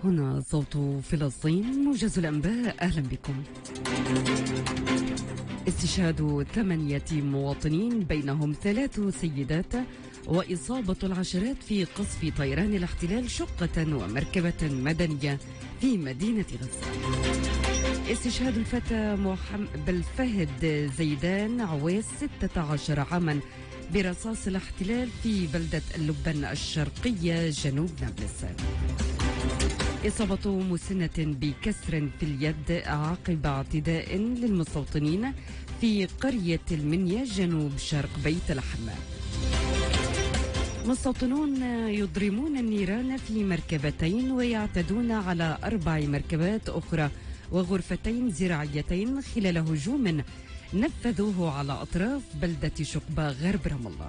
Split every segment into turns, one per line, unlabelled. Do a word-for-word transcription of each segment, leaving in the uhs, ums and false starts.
هنا صوت فلسطين، موجز الأنباء. أهلا بكم. استشهاد ثمانية مواطنين بينهم ثلاث سيدات وإصابة العشرات في قصف طيران الاحتلال شقة ومركبة مدنية في مدينة غزة. استشهاد الفتى محمد بالفهد زيدان عويس ستة عشر عاما برصاص الاحتلال في بلدة اللبن الشرقية جنوب نابلس. إصابة مسنة بكسر في اليد عقب اعتداء للمستوطنين في قرية المنيا جنوب شرق بيت لحم. مستوطنون يضرمون النيران في مركبتين ويعتدون على أربع مركبات أخرى وغرفتين زراعيتين خلال هجوم نفذوه على أطراف بلدة شقبة غرب رام الله.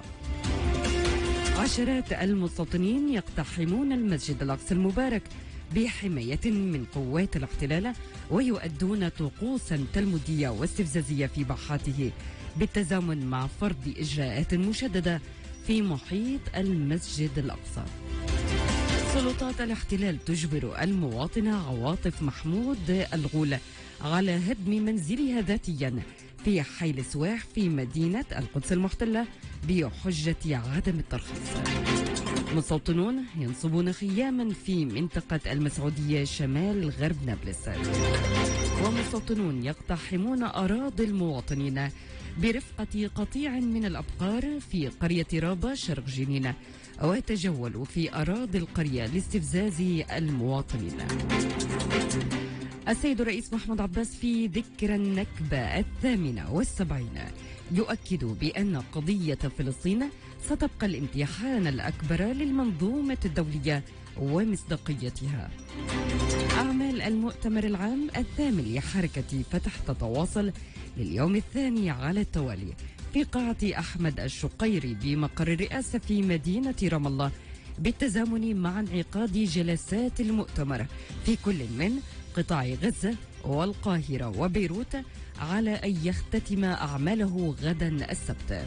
عشرات المستوطنين يقتحمون المسجد الأقصى المبارك بحماية من قوات الاحتلال ويؤدون طقوسا تلمودية واستفزازية في باحاته بالتزامن مع فرض إجراءات مشددة في محيط المسجد الأقصى. سلطات الاحتلال تجبر المواطنة عواطف محمود الغول على هدم منزلها ذاتيا في حي السواح في مدينة القدس المحتلة بحجة عدم الترخيص. مستوطنون ينصبون خياما في منطقة المسعودية شمال غرب نابلس. ومستوطنون يقتحمون أراضي المواطنين برفقة قطيع من الأبقار في قرية رابا شرق جنين ويتجولوا في أراضي القرية لاستفزاز المواطنين. السيد الرئيس محمود عباس في ذكرى النكبة الثامنة والسبعين يؤكد بأن قضية فلسطين ستبقى الامتحان الأكبر للمنظومة الدولية ومصداقيتها. أعمال المؤتمر العام الثامن لحركة فتح تتواصل لليوم الثاني على التوالي في قاعة أحمد الشقيري بمقر الرئاسة في مدينة رام الله بالتزامن مع انعقاد جلسات المؤتمر في كل من قطاع غزة والقاهرة وبيروت على أن يختتم أعماله غدا السبت.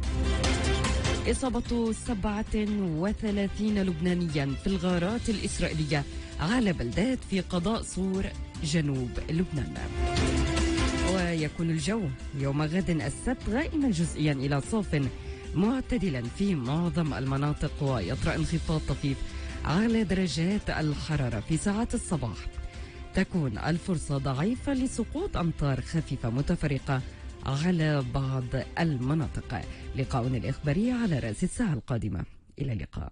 إصابة سبعة وثلاثين لبنانيا في الغارات الإسرائيلية على بلدات في قضاء صور جنوب لبنان. ويكون الجو يوم غد السبت غائما جزئيا إلى صاف معتدلا في معظم المناطق ويطرأ انخفاض طفيف على درجات الحرارة في ساعات الصباح. تكون الفرصة ضعيفة لسقوط أمطار خفيفة متفرقة على بعض المناطق. لقاؤنا الإخباري على رأس الساعة القادمة. إلى اللقاء.